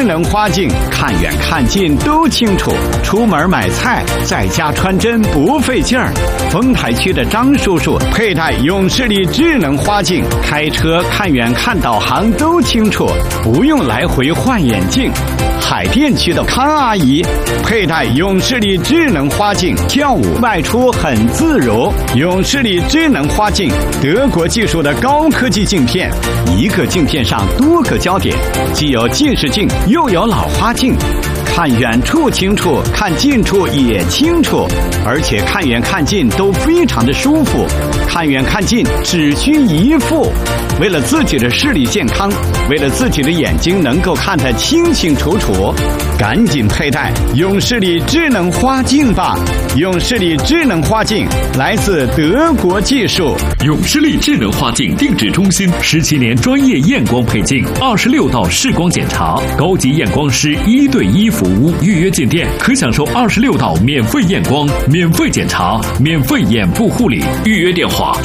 智能花镜，看远看近都清楚。出门买菜，在家穿针不费劲儿。丰台区的张叔叔佩戴永视力智能花镜，开车看远看导航都清楚，不用来回换眼镜。海淀区的康阿姨佩戴永视力智能花镜，跳舞外出很自如。永视力智能花镜，德国技术的高科技镜片，一个镜片上多个焦点，既有近视镜又有老花镜，看远处清楚，看近处也清楚，而且看远看近都非常的舒服，看远看近只需一副。为了自己的视力健康，为了自己的眼睛能够看得清清楚楚，赶紧佩戴永视力智能花镜吧！永视力智能花镜来自德国技术。 永视力智能花镜定制中心17年专业验光配镜，26道视光检查，高级验光师1对1服务。预约进店可享受26道免费验光、免费检查、免费眼部护理。预约电话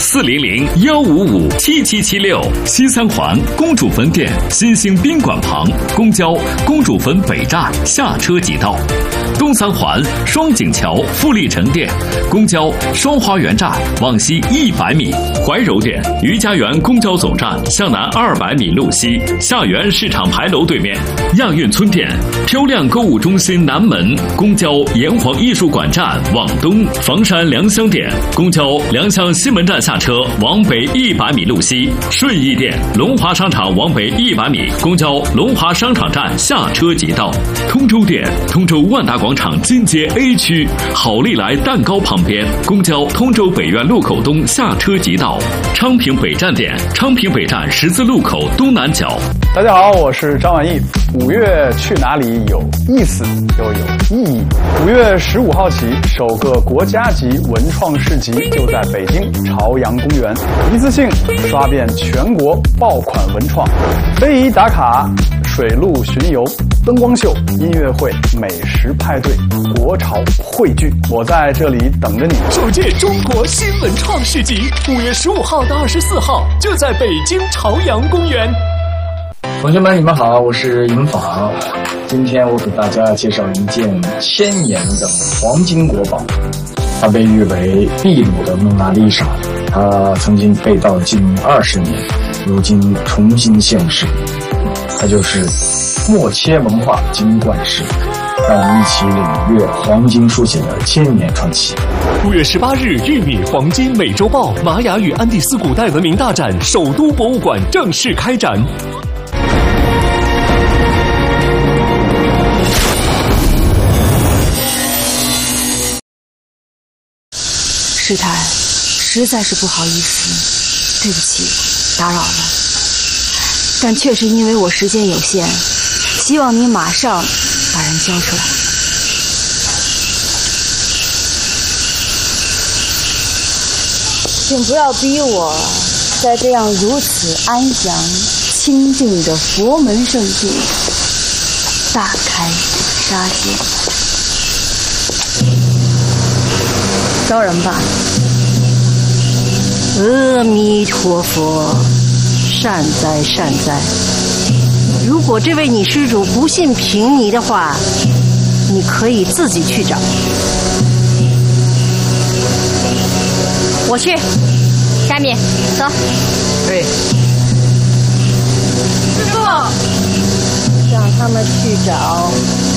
400-155-7776。西三环公主坟店新兴宾馆旁，公交公主坟北站下车即到。东三环双井桥富力城店，公交双花园站往西100米。怀柔店余家园公交总站向南200米路西，下园市场牌楼对面。亚运村店漂亮购物中心南门，公交炎黄艺术馆站往东。房山良乡店公交良乡西门站下车往北100米路西。顺义店龙华商场往北100米，公交龙华商场站下车即到。通州店通州万达广场金街 A 区好利来蛋糕旁边，公交通州北苑路口东下车即到。昌平北站店昌平北站十字路口东南角。 大家好，我是张晚意。5月去哪里有意思又有意义。5月15号起，首个国家级文创市集就在北京朝阳公园，一次性刷遍全国爆款文创，非遗打卡、水陆巡游、灯光秀、音乐会、美食派对、国潮汇聚，我在这里等着你。 首届中国新文创市集5月15号到24号就在北京朝阳公园。 同学们，你们好，我是尹昉。今天我给大家介绍一件1000年的黄金国宝，它被誉为秘鲁的蒙娜丽莎，它曾经被盗近20年，如今重新现世。它就是默切文化金冠石，让我们一起领略黄金书写的千年传奇。 5月18日，玉米黄金美洲豹玛雅与安第斯古代文明大展首都博物馆正式开展。 师太，实在是不好意思，对不起，打扰了。但确实因为我时间有限，希望你马上把人交出来。请不要逼我在这样如此安详、清静的佛门圣地大开杀戒。招人吧。阿弥陀佛，善哉善哉。如果这位你施主不信凭你的话，你可以自己去找。我去，下面走。对。师父，让他们去找